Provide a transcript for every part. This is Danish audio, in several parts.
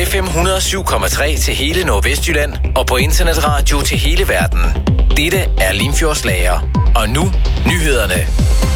FM 107,3 til hele Nordvestjylland og på internetradio til hele verden. Dette er Limfjordslager. Og nu nyhederne.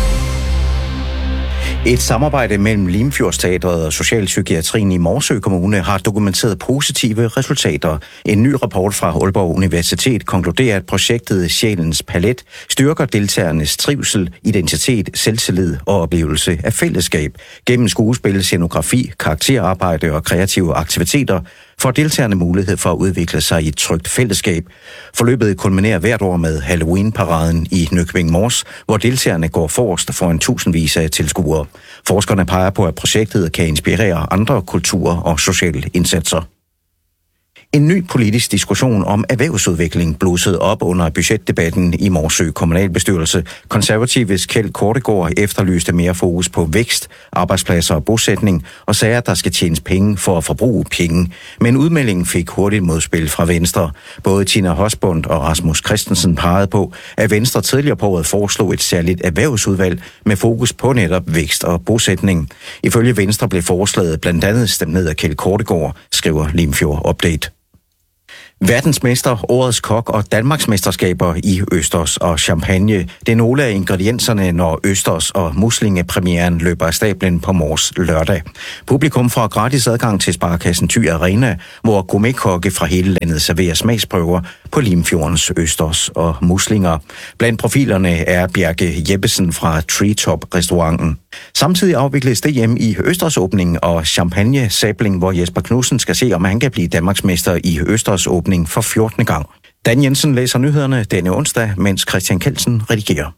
Et samarbejde mellem Limfjordsteatret og Socialpsykiatrien i Morsø Kommune har dokumenteret positive resultater. En ny rapport fra Aalborg Universitet konkluderer, at projektet Sjælens Palet styrker deltagernes trivsel, identitet, selvtillid og oplevelse af fællesskab. Gennem skuespil, scenografi, karakterarbejde og kreative aktiviteter får deltagerne mulighed for at udvikle sig i et trygt fællesskab. Forløbet kulminerer hvert år med Halloween-paraden i Nykøbing Mors, hvor deltagerne går forrest foran tusindvis af tilskuere. Forskerne peger på, at projektet kan inspirere andre kulturer og sociale indsatser. En ny politisk diskussion om erhvervsudvikling blussede op under budgetdebatten i Morsø kommunalbestyrelse. Konservatives Kjeld Kortegaard efterlyste mere fokus på vækst, arbejdspladser og bosætning, og sagde, at der skal tjenes penge for at forbruge penge. Men udmeldingen fik hurtigt modspil fra Venstre. Både Tina Hosbund og Rasmus Christensen pegede på, at Venstre tidligere på året foreslog et særligt erhvervsudvalg med fokus på netop vækst og bosætning. Ifølge Venstre blev forslaget blandt andet stemt ned af Kjeld Kortegaard, skriver Limfjord Update. Verdensmester, årets kok og Danmarksmesterskaber i østers og champagne. Det er nogle af ingredienserne, når østers og muslingepremieren løber af stablen på Mors lørdag. Publikum får gratis adgang til Sparekassen Thy Arena, hvor gourmetkokke fra hele landet serverer smagsprøver på Limfjordens østers og muslinger. Blandt profilerne er Bjerke Jeppesen fra Treetop-restauranten. Samtidig afvikles DM i østersåbning og champagne-sabling, hvor Jesper Knudsen skal se, om han kan blive Danmarksmester i østersåbning for 14. gang. Dan Jensen læser nyhederne denne onsdag, mens Christian Kelsen redigerer.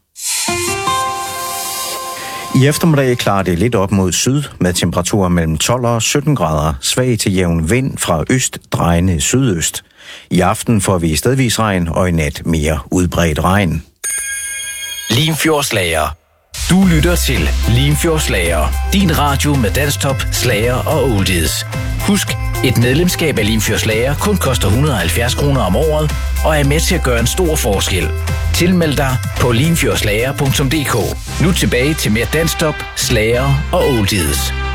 I eftermiddag klarer det lidt op mod syd med temperaturer mellem 12 og 17 grader. Svag til jævn vind fra øst, drejende sydøst. I aften får vi stedvis regn og i nat mere udbredt regn. Limfjordslager. Du lytter til Limfjordslager. Din radio med danstop, slager og oldies. Husk, et medlemskab af Limfjordslager kun koster 170 kroner om året og er med til at gøre en stor forskel. Tilmeld dig på limfjordslager.dk. Nu tilbage til mere danstop, slager og oldies.